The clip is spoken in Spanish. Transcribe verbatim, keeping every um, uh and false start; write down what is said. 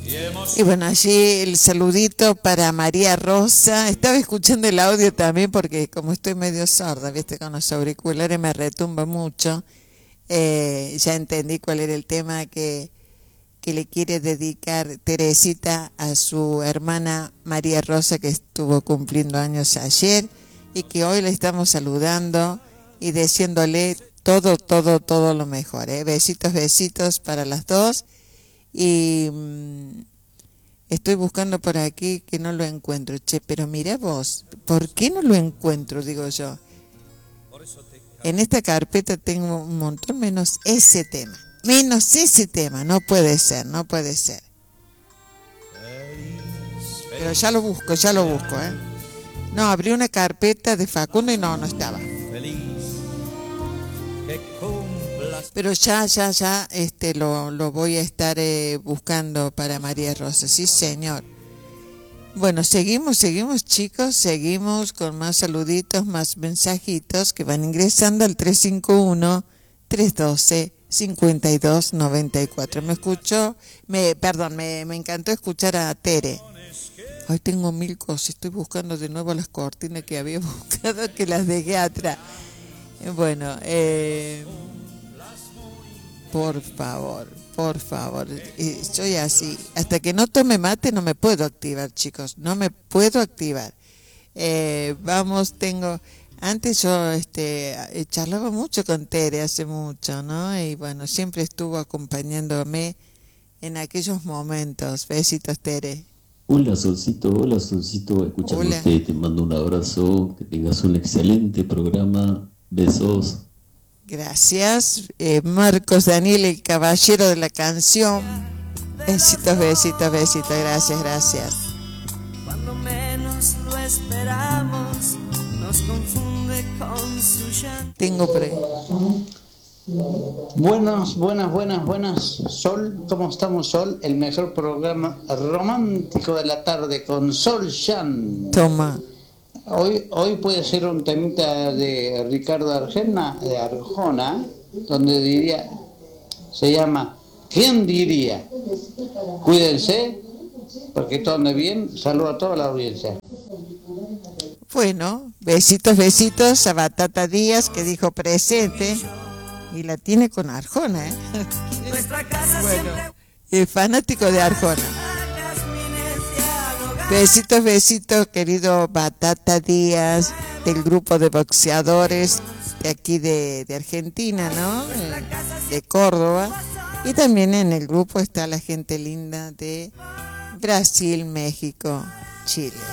Y bueno, allí el saludito para María Rosa. Estaba escuchando el audio también porque como estoy medio sorda, viste, con los auriculares me retumba mucho. Eh, ya entendí cuál era el tema que, que le quiere dedicar Teresita a su hermana María Rosa, que estuvo cumpliendo años ayer y que hoy le estamos saludando y deseándole todo, todo, todo lo mejor. ¿eh? Besitos, besitos para las dos. Y mmm, estoy buscando por aquí que no lo encuentro. Che, pero mira vos, ¿por qué no lo encuentro? Digo yo. En esta carpeta tengo un montón menos ese tema. Menos ese tema. No puede ser, no puede ser. Pero ya lo busco, ya lo busco, ¿eh? No, abrí una carpeta de Facundo y no, no estaba. Pero ya, ya, ya, este, lo, lo voy a estar eh, buscando para María Rosa. Sí, señor. Bueno, seguimos, seguimos, chicos, seguimos con más saluditos, más mensajitos que van ingresando al tres cinco uno, tres uno dos, cinco dos nueve cuatro. Me escuchó, me, perdón, me, me encantó escuchar a Tere. Hoy tengo mil cosas, estoy buscando de nuevo las cortinas que había buscado, que las dejé atrás. Bueno, eh... por favor, por favor, soy así. Hasta que no tome mate no me puedo activar, chicos, no me puedo activar. Eh, vamos, tengo... Antes yo este, charlaba mucho con Tere, hace mucho, ¿no? Y bueno, siempre estuvo acompañándome en aquellos momentos. Besitos, Tere. Hola, Solcito, hola, Solcito, escuchándote, te mando un abrazo, que tengas un excelente programa, besos. Gracias, eh, Marcos Daniel, el caballero de la canción. Besitos, besitos, besitos, gracias, gracias. Cuando menos lo esperamos, nos confunde con su llanto. Tengo pre. Buenas, buenas, buenas, buenas. Sol, ¿cómo estamos, Sol? El mejor programa romántico de la tarde con Sol Shan. Toma. Hoy, hoy puede ser un temita de Ricardo Arjona, de Arjona, donde diría, se llama ¿Quién diría? Cuídense, porque todo ande bien. Saludo a toda la audiencia. Bueno, besitos, besitos a Batata Díaz, que dijo presente, y la tiene con Arjona, ¿eh? Bueno, es fanático de Arjona. Besitos, besitos, querido Batata Díaz, del grupo de boxeadores de aquí de, de Argentina, ¿no? De Córdoba. Y también en el grupo está la gente linda de Brasil, México, Chile.